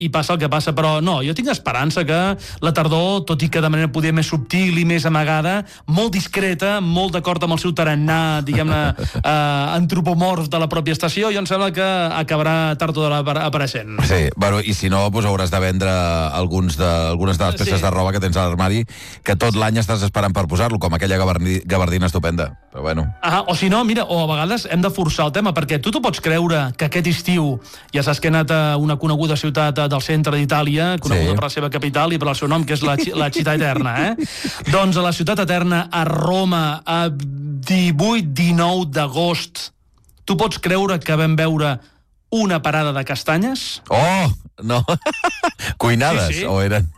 i passa el que passa, però no, jo tinc esperança que la tardor, tot i que de manera poder més subtil i més amagada, molt discreta, molt d'acord amb el seu tarannà, diguem-ne, antropomorf de la pròpia estació, jo em sembla que acabarà tard o d'hora apareixent. Sí, bueno, i si no, doncs hauràs de vendre algunes de les peces de roba que tens a l'armari, que tot l'any estàs esperant per posar-lo, com aquella gabardina estupenda. Però bueno. O si no, mira, o a vegades hem de forçar el tema, perquè tu t'ho pots creure que aquest estiu, ja saps que he anat a una coneguda ciutat del centre d'Itàlia, coneguda per la seva capital i per el seu nom, que és la Città Eterna, Doncs a la Ciutat Eterna, a Roma, a 18-19 d'agost, tu pots creure que vam veure una parada de castanyes? Oh, no. Cuinades, sí. O eren...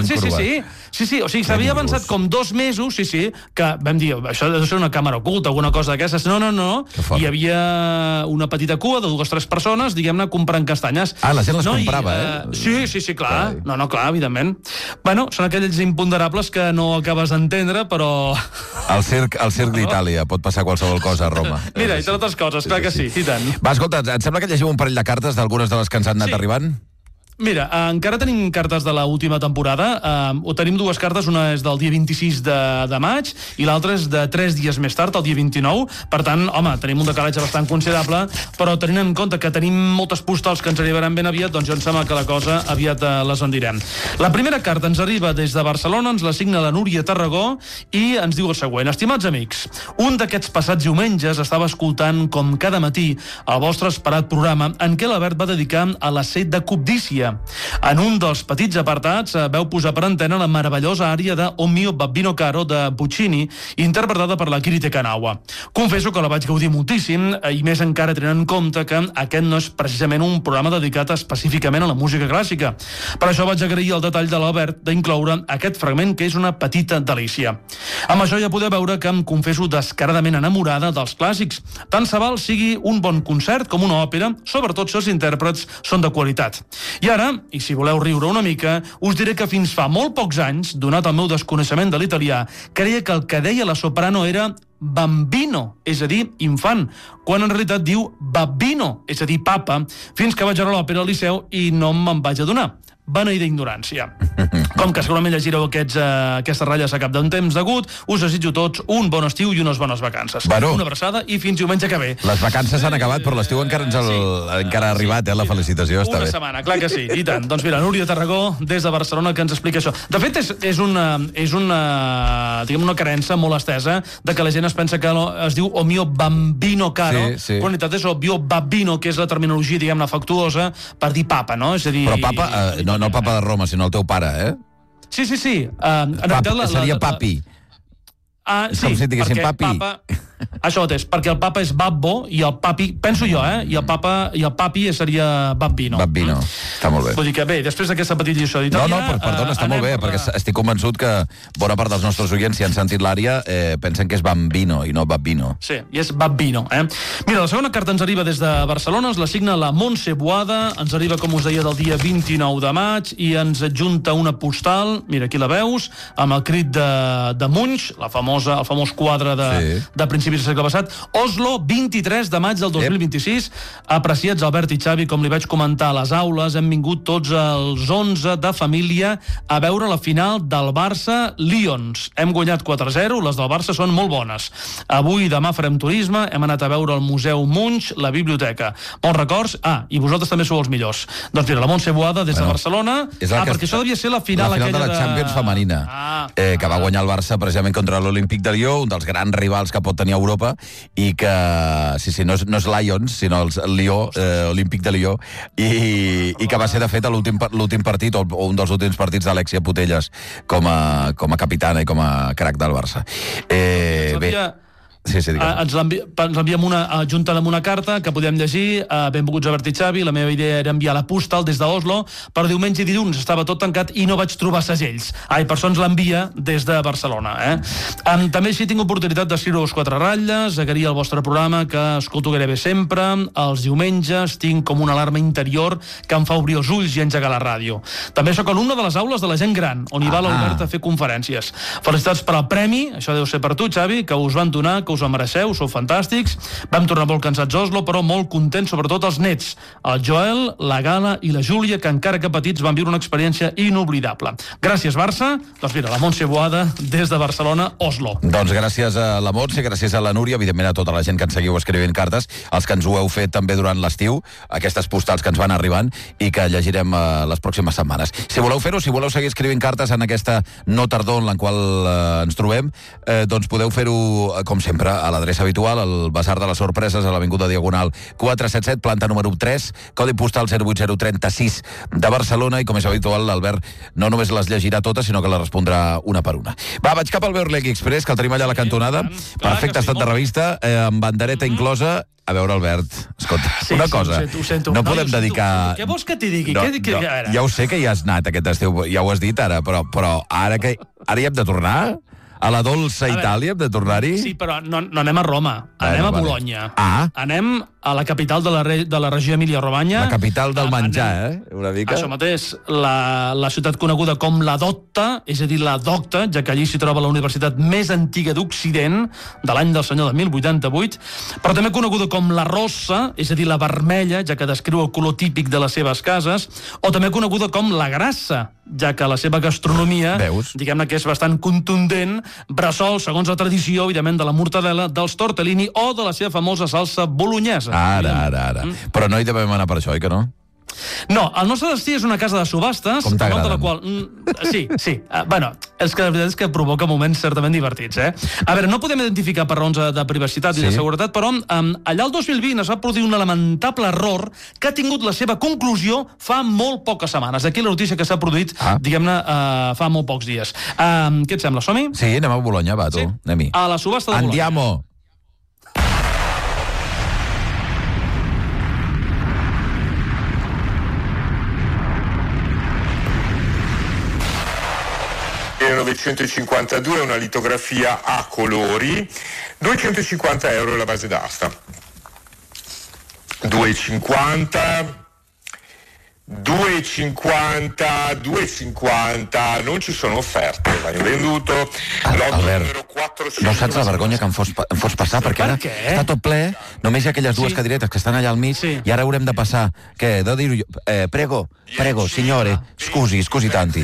Sí, o sigui, s'havia avançat com 2 mesos, que vam dir, això ha de ser una càmera oculta, alguna cosa d'aquestes. No. Hi havia una petita cua de 2 o 3 persones, diguem-ne, comprant castanyes. La gent les comprava, Sí, clar. No, clar, evidentment. Bueno, són aquells imponderables que no acabes d'entendre, però... Al circ d'Itàlia, pot passar qualsevol cosa a Roma. Mira, i entre altres coses, clar que sí, i tant. Va, escolta, et sembla que llegim un parell de cartes d'algunes de les que ens han anat arribant? Mira, encara tenim cartes de l'última temporada. Tenim 2 cartes, una és del dia 26 de maig i l'altra és de 3 dies més tard, el dia 29. Per tant, home, tenim un decalatge bastant considerable, però tenint en compte que tenim moltes postals que ens arribaran ben aviat, doncs jo em sembla que la cosa aviat les endirem. La primera carta ens arriba des de Barcelona, ens la signa la Núria Tarragó i ens diu el següent. Estimats amics, un d'aquests passats diumenges estava escoltant, com cada matí, el vostre esperat programa en què l'Albert va dedicar a l'asset de cobdícia. En un dels petits apartats veu posar per antena la meravellosa ària de O mio babbino caro de Puccini, interpretada per la Kirite Kanawa. Confesso que la vaig gaudir moltíssim, i més encara tenint en compte que aquest no és precisament un programa dedicat específicament a la música clàssica. Per això vaig agrair el detall de l'Albert d'incloure aquest fragment, que és una petita delícia. Amb això ja podeu veure que em confesso descaradament enamorada dels clàssics. Tant se val sigui un bon concert com una òpera, sobretot si els intèrprets són de qualitat. I ara, i si voleu riure una mica, us diré que fins fa molt pocs anys, donat el meu desconeixement de l'italià, creia que el que deia la soprano era bambino, és a dir, infant, quan en realitat diu babbino, és a dir, papa, fins que vaig anar a l'òpera al Liceu i no me'n vaig adonar. Beneïda ignorància. Com que segurament llegireu aquestes ratlles a cap d'un temps degut, us desitjo tots un bon estiu i unes bones vacances. Bueno, una abraçada i fins diumenge que ve. Les vacances s'han acabat, però l'estiu encara ha arribat, la felicitació està bé. Una setmana, clar que sí, i tant. Doncs mira, Núria Tarragó, des de Barcelona, que ens explica això. De fet, és una carença molt estesa de que la gent es pensa que es diu o mio bambino caro, sí. Quan en realitat és o mio babbino, que és la terminologia, diguem-ne, afectuosa, per dir papa, no? És a dir... Però papa, no el papa de Roma, sinó el teu pare, Sí. Seria papi. Sí, com si et diguessin papi. Això mateix, perquè el papa és babbo i el papi, penso jo, i el papi seria babbino. Babbino, està molt bé. Vull dir que bé, després d'aquesta petita lliçó d'italià... No, perdona, està molt bé, perquè estic convençut que bona part dels nostres oients, si han sentit l'ària, pensen que és bambino i no babbino. Sí, i és babbino, Mira, la segona carta ens arriba des de Barcelona, ens la signa la Montse Boada, ens arriba, com us deia, del dia 29 de maig, i ens adjunta una postal, mira, aquí la veus, amb el crit de Munch, el famós quadre de principis del segle passat. Oslo, 23 de maig del 2026. Apreciats Albert i Xavi, com li vaig comentar a les aules, hem vingut tots els 11 de família a veure la final del Barça-Lions. Hem guanyat 4-0, les del Barça són molt bones. Avui i demà farem turisme, hem anat a veure el Museu Munch, la biblioteca. Molts records. I vosaltres també sou els millors. Doncs mira, la Montse Boada, des de Barcelona. Perquè això devia ser la final de la Champions femenina, que va guanyar el Barça precisament contra l'Olímpic de Lió, un dels grans rivals que pot tenir Europa, i que, no és Lions, sinó el Lió, Olímpic de Lió, i que va ser, de fet, l'últim partit, o un dels últims partits d'Alexia Putellas com a capitana i com a crac del Barça. Bé... Sí, ens l'enviem adjuntada amb una carta que podem llegir. Benvinguts Albert i Xavi, la meva idea era enviar la postal des d'Oslo, però diumenge i dilluns estava tot tancat i no vaig trobar segells. Per això ens l'envia des de Barcelona. També així tinc oportunitat d'escriure-vos 4 ratlles, agrair el vostre programa, que escolto gairebé sempre. Els diumenges tinc com una alarma interior que em fa obrir els ulls i engegar la ràdio. També sóc alumne de les aules de la gent gran, on hi va l'Albert a fer conferències. Felicitats per al premi, això deu ser per tu, Xavi, que us van donar que us ho mereixeu, sou fantàstics. Vam tornar molt cansats a Oslo, però molt contents, sobretot els nets, el Joel, la Gala i la Júlia, que encara que petits van viure una experiència inoblidable. Gràcies, Barça. Doncs mira, la Montse Boada des de Barcelona, Oslo. Doncs gràcies a la Montse, gràcies a la Núria, evidentment a tota la gent que ens seguiu escrivint cartes, els que ens ho heu fet també durant l'estiu, aquestes postals que ens van arribant i que llegirem les pròximes setmanes. Si voleu fer-ho, si voleu seguir escrivint cartes en aquesta no tardor en la qual ens trobem, doncs podeu fer-ho, com sempre, a l'adreça habitual, al Basar de les Sorpreses, a l'Avinguda Diagonal 477, planta número 3, codi postal 08036 de Barcelona, i com és habitual, l'Albert no només les llegirà totes, sinó que les respondrà una per una. Va, vaig cap al Beurlegui Express, que el tenim allà a la cantonada, perfecte estat de revista, amb bandereta inclosa. A veure, Albert, escolta, una cosa, ho sento. no podem dedicar... Què vols que t'hi digui? Ja ho sé que hi has anat aquest estiu, ja ho has dit ara, però ara hi hem de tornar? A la dolça Itàlia hem de tornar-hi? Sí, però no anem a Roma, anem a Bologna. Anem a la capital de la regió Emília-Romanya. La capital del menjar, una mica. Això mateix, la ciutat coneguda com la Docta, és a dir, la Docta, ja que allí s'hi troba la universitat més antiga d'Occident, de l'any del senyor de 1088, però també coneguda com la Rossa, és a dir, la vermella, ja que descriu el color típic de les seves cases, o també coneguda com la Grassa, ja que la seva gastronomia, diguem-ne que és bastant contundent, bressol, segons la tradició, evidentment, de la mortadela, dels tortellini o de la seva famosa salsa bolognesa. Ara. Però no hi devem anar per això, oi que no? No, el nostre destí és una casa de subhastes. Com t'agraden? Sí. Bueno, és que la veritat és que provoca moments certament divertits, A veure, no podem identificar per raons de privacitat i de seguretat, però allà el 2020 es va produir un lamentable error que ha tingut la seva conclusió fa molt poques setmanes. Aquí la notícia que s'ha produït, diguem-ne, fa molt pocs dies. Què et sembla, som-hi? Sí, anem a Bologna, va, tu. Anem-hi. A la subhasta de Bologna. Andiamo! €952, una litografia a colori, €250 la base d'asta. 250, non ci sono offerte, l'hanno venduto. Albert, no saps la vergonya que em fots passar, perquè ara està tot ple, només hi ha aquelles dues cadires que estan allà al mig, i ara haurem de passar, què, de dir-ho jo, prego, signore, scusi tanti.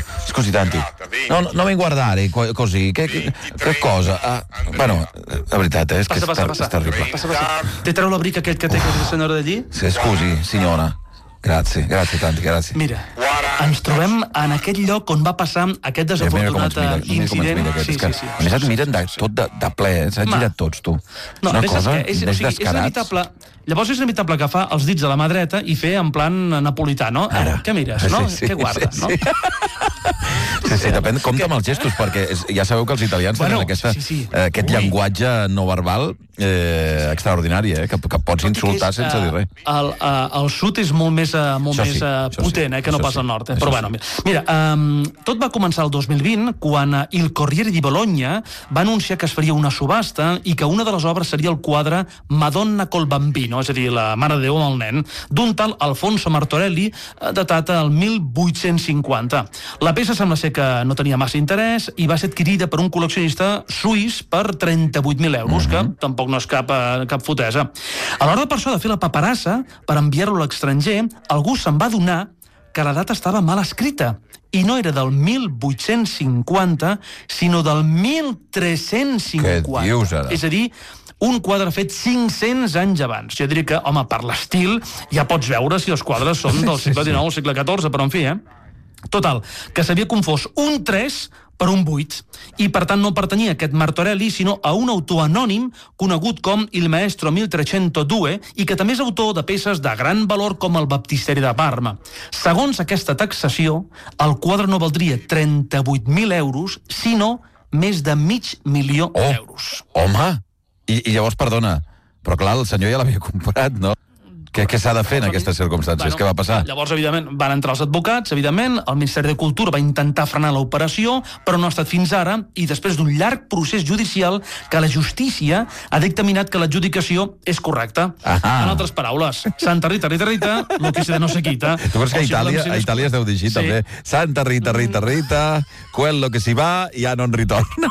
Non mi guardare così, che cosa? Bueno, la veritat és que és terrible. Passa. Te treu la brica aquell que té el senyor d'allí? Sí, scusi, signora. Gràcies, tanti, gràcies. Mira, ens trobem en aquest lloc on va passar aquest desafortunat incident. Sí. A més, et miren tot de ple, s'han girat tots, tu. No, és inevitable. Llavors és inevitable agafar els dits de la mà dreta i fer en plan napolità, no? Què mires, no? Què guardes, no? Sí, depèn, compte amb els gestos, perquè ja sabeu que els italians tenen aquest llenguatge no verbal extraordinari, que pots insultar sense dir res. El sud és molt més potent, que no pas al nord. Però bueno, mira, tot va començar el 2020 quan il Corriere di Bologna va anunciar que es faria una subhasta i que una de les obres seria el quadre Madonna col Bambino, és a dir, la Mare de Déu amb el nen, d'un tal Alfonso Martorelli, datat al 1850. La peça sembla ser que no tenia massa interès i va ser adquirida per un col·leccionista suís per 38.000 euros, que tampoc no és cap fotesa. A l'hora per això de fer la paperassa per enviar-lo a l'estranger, algú se'n va adonar que la data estava mal escrita i no era del 1850, sinó del 1350. Què dius, ara? És a dir, un quadre fet 500 anys abans. Jo diria que, home, per l'estil ja pots veure si els quadres són del segle XIX o segle XIV, però en fi, Total, que s'havia confós un 3 per un 8, i per tant no pertanyia a aquest Martorelli, sinó a un autor anònim conegut com Il Maestro 1302 i que també és autor de peces de gran valor com el Baptisteri de Parma. Segons aquesta taxació, el quadre no valdria 38.000 euros, sinó més de $500.000 d'euros. Home! I llavors, perdona, però clar, el senyor ja l'havia comprat, no? Què s'ha de fer en aquestes circumstàncies? Què va passar? Llavors, evidentment, van entrar els advocats, evidentment, el Ministeri de Cultura va intentar frenar l'operació, però no ha estat fins ara, i després d'un llarg procés judicial que la justícia ha dictaminat que l'adjudicació és correcta. En altres paraules, Santa Rita, lo que se no se quita. Tu creus que a Itàlia es deu dir així, també? Santa Rita, quello que s'hi va ja no en retorna.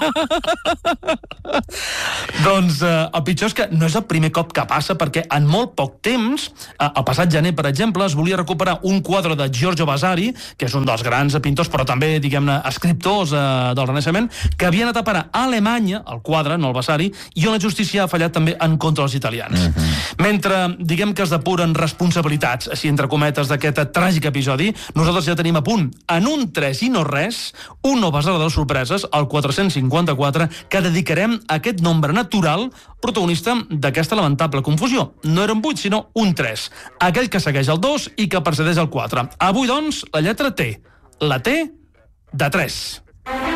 Doncs el pitjor és que no és el primer cop que passa, perquè en molt poc temps, el passat gener, per exemple, es volia recuperar un quadre de Giorgio Vasari, que és un dels grans pintors, però també, diguem-ne, escriptors del Renaixement, que havia anat a parar a Alemanya, el quadre, no el Vasari, i on la justícia ha fallat també en contra dels italians. Mentre, diguem que es depuren responsabilitats, així entre cometes, d'aquest tràgic episodi, nosaltres ja tenim a punt, en un 3 i no res, un nou basar de les sorpreses, el 454, que dedicarem a aquest nombre natural protagonista d'aquesta lamentable confusió. No era un 8, sinó un 3. Aquell que segueix el 2 i que precedeix el 4. Avui, doncs, la lletra T. La T de 3.